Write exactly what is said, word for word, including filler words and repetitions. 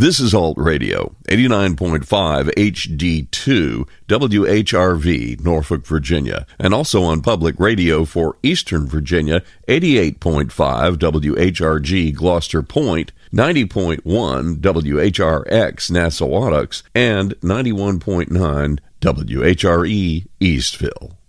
This is Alt Radio, eighty-nine point five H D two, W H R V, Norfolk, Virginia, and also on public radio for Eastern Virginia, eighty-eight point five W H R G, Gloucester Point, ninety point one W H R X, Nassau, and ninety-one point nine W H R E, Eastville.